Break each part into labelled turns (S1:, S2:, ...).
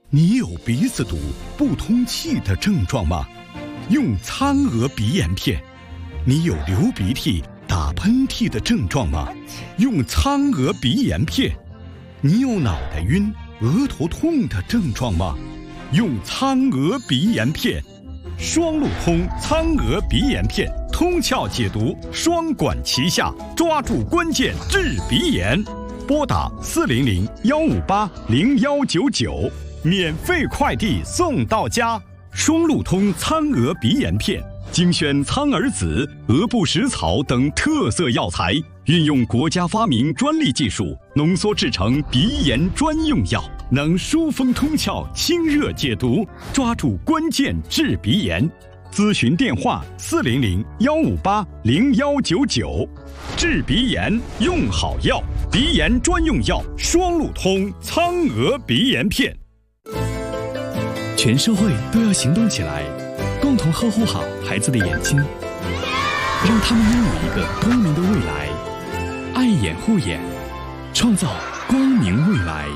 S1: 你有鼻子堵、不通气的症状吗？用苍鹅鼻炎片。你有流鼻涕、打喷嚏的症状吗？用苍鹅鼻炎片。你有脑袋晕、额头痛的症状吗？用苍鹅鼻炎片。双路通苍鹅鼻炎片，通窍解毒，双管齐下，抓住关键治鼻炎。拨打400-158-0199，免费快递送到家。双路通苍鹅鼻炎片，精选苍耳子、鹅不食草等特色药材，运用国家发明专利技术，浓缩制成鼻炎专用药，能疏风通窍、清热解毒，抓住关键治鼻炎。咨询电话400-158-0199。治鼻炎用好药，鼻炎专用药双路通苍鹅鼻炎片。
S2: 全社会都要行动起来，共同呵护好孩子的眼睛，让他们拥有一个光明的未来。爱眼护眼，创造光明未来。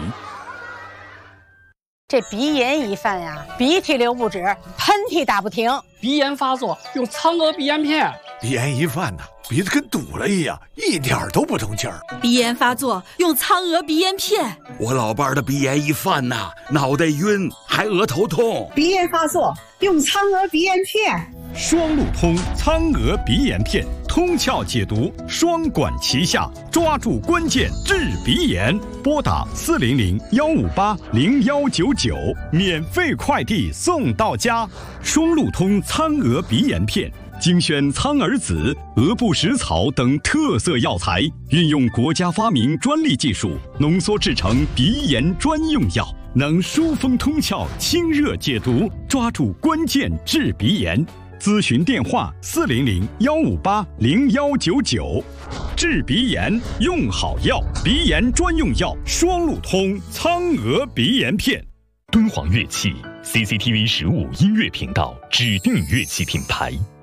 S3: 这鼻炎一犯呀，鼻涕流不止，喷嚏打不停。
S4: 鼻炎发作用苍鹅鼻炎片。
S5: 鼻炎一犯呢，鼻子跟堵了一样，一点都不通气儿。
S6: 鼻炎发作用苍鹅鼻炎片。
S7: 我老伴儿的鼻炎一犯呐，脑袋晕，还额头痛。
S8: 鼻炎发作用苍鹅鼻炎片。
S1: 双路通苍鹅鼻炎片，通窍解毒，双管齐下，抓住关键治鼻炎。拨打400-158-0199，免费快递送到家。双路通苍鹅鼻炎片，精选苍耳子、鹅不食草等特色药材，运用国家发明专利技术，浓缩制成鼻炎专用药，能疏风通窍、清热解毒，抓住关键治鼻炎。咨询电话400-158-0199。治鼻炎用好药，鼻炎专用药双路通苍鹅鼻炎片。
S9: 敦煌乐器 CCTV 15音乐频道指定乐器品牌。